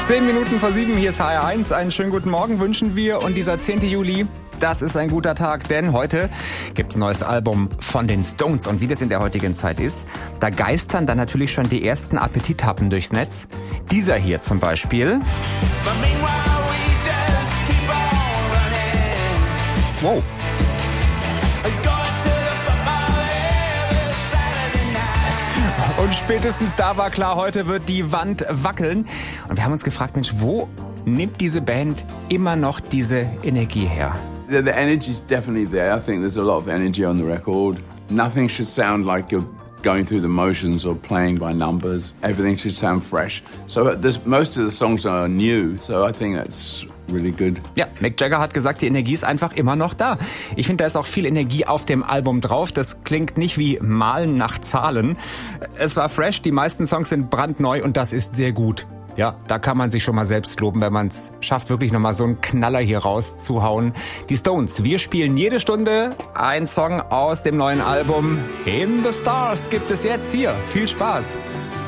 7:10, hier ist HR1. Einen schönen guten Morgen wünschen wir. Und dieser 10. Juli, das ist ein guter Tag, denn heute gibt's ein neues Album von den Stones. Und wie das in der heutigen Zeit ist, da geistern dann natürlich schon die ersten Appetithappen durchs Netz. Dieser hier zum Beispiel. Wow. Und spätestens da war klar, heute wird die Wand wackeln. Und wir haben uns gefragt, Mensch, wo nimmt diese Band immer noch diese Energie her? The energy is definitely there. I think there's a lot of energy on the record. Nothing should sound like you're going through the motions or playing by numbers. Everything should sound fresh. So most of the songs are new, so I think that's really good. Ja, Mick Jagger hat gesagt, die Energie ist einfach immer noch da. Ich finde, da ist auch viel Energie auf dem Album drauf. Das klingt nicht wie Malen nach Zahlen. Es war fresh, die meisten Songs sind brandneu und das ist sehr gut. Ja, da kann man sich schon mal selbst loben, wenn man es schafft, wirklich nochmal so einen Knaller hier rauszuhauen. Die Stones, wir spielen jede Stunde einen Song aus dem neuen Album. In the Stars gibt es jetzt hier. Viel Spaß.